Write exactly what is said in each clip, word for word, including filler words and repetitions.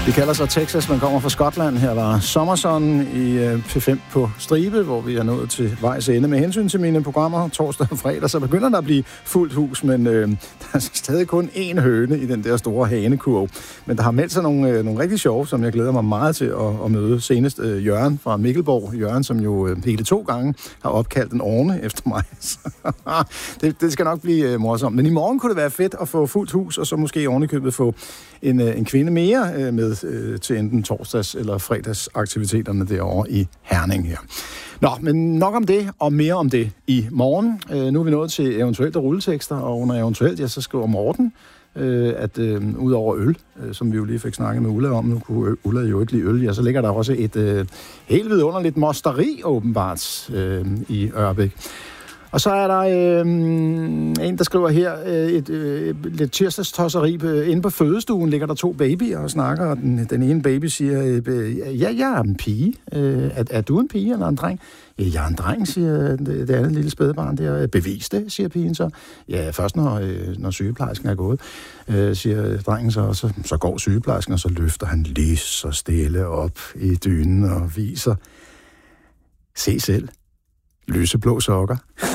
Det kalder sig Texas, man kommer fra Skotland. Her var Sommerson i P fem på stribe, hvor vi er nået til vejs ende. Med hensyn til mine programmer torsdag og fredag, så begynder der at blive fuldt hus, men øh, der er stadig kun én høne i den der store hanekurv. Men der har meldt sig nogle, øh, nogle rigtig sjove, som jeg glæder mig meget til at, at møde. Senest øh, Jørgen fra Mikkelborg. Jørgen, som jo øh, hele to gange har opkaldt en orne efter mig. det, det skal nok blive øh, morsomt. Men i morgen kunne det være fedt at få fuldt hus, og så måske ovenikøbet få en, øh, en kvinde mere øh, med øh, til enten torsdags- eller fredagsaktiviteterne derovre i Herning her. Nå, men nok om det, og mere om det i morgen. Øh, nu er vi nået til eventuelt rulletekster, og under eventuelt, ja, så skriver Morten, øh, at øh, ud over øl, øh, som vi jo lige fik snakket med Ulla om, nu kunne Ulla jo ikke lide øl, ja, så ligger der også et øh, helt vidunderligt mosteri, åbenbart, øh, i Ørbæk. Og så er der øh, en, der skriver her, øh, et øh, lidt tirsdagstosseri. Inde på fødestuen ligger der to babyer og snakker, og den, den ene baby siger, øh, ja, jeg er en pige. Øh, er, er du en pige eller en dreng? Ja, jeg er en dreng, siger det, det andet lille spædbarn der. Bevis det, siger pigen så. Ja, først når, øh, når sygeplejersken er gået, øh, siger drengen så, og så, så går sygeplejersken, og så løfter han lige så stille op i dynen og viser. Se selv. Lyseblå sokker.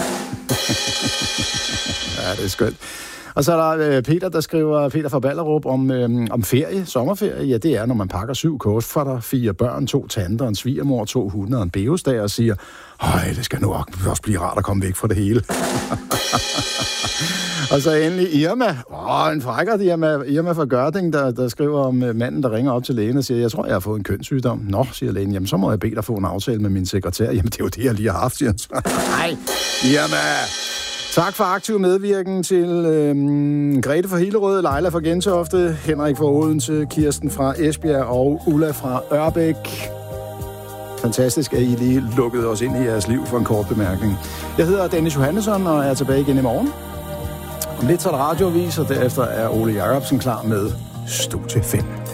Ja, det er skønt. Og så er der Peter, der skriver, Peter fra Ballerup, om, øhm, om ferie, sommerferie. Ja, det er, når man pakker syv kostfatter, fire børn, to tanter, en svigermor, to hunde og en beosdag, og siger, høj, det skal nu også blive rart at komme væk fra det hele. Og så endelig Irma. Åh, en frækker Irma, Irma fra Gørding, der, der skriver om manden, der ringer op til lægen og siger, jeg tror, jeg har fået en kønssygdom. Nå, siger lægen, jamen så må jeg bede dig få en aftale med min sekretær. Jamen, det er jo det, jeg lige har haft, siger han så. Nej, Irma. Tak for aktiv medvirken til øhm, Grete fra Hillerød, Leila fra Gentofte, Henrik fra Odense, Kirsten fra Esbjerg og Ulla fra Ørbæk. Fantastisk, at I lige lukkede os ind i jeres liv for en kort bemærkning. Jeg hedder Dennis Johannesson og er tilbage igen i morgen. Om lidt så er der radioavis, og derefter er Ole Jacobsen klar med Studie fem.